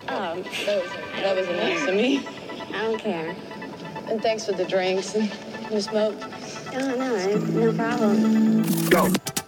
That was enough to me. I don't care. And thanks for the drinks and the smoke. Oh, no problem. Go.